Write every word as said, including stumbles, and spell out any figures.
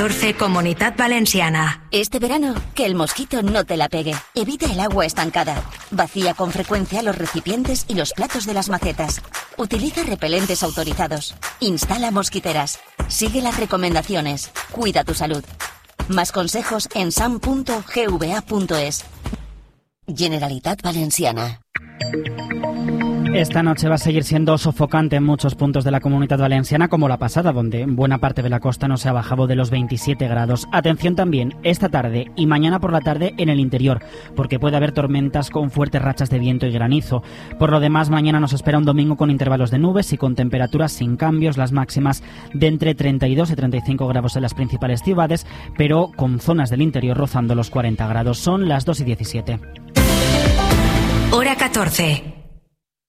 catorce, Comunidad Valenciana. Este verano, que el mosquito no te la pegue. Evita el agua estancada. Vacía con frecuencia los recipientes y los platos de las macetas. Utiliza repelentes autorizados. Instala mosquiteras. Sigue las recomendaciones. Cuida tu salud. Más consejos en s a m punto g v a punto e s. Generalitat Valenciana. Esta noche va a seguir siendo sofocante en muchos puntos de la Comunidad Valenciana, como la pasada, donde buena parte de la costa no se ha bajado de los veintisiete grados. Atención también esta tarde y mañana por la tarde en el interior, porque puede haber tormentas con fuertes rachas de viento y granizo. Por lo demás, mañana nos espera un domingo con intervalos de nubes y con temperaturas sin cambios, las máximas de entre treinta y dos y treinta y cinco grados en las principales ciudades, pero con zonas del interior rozando los cuarenta grados. Son las dos y diecisiete. Hora catorce.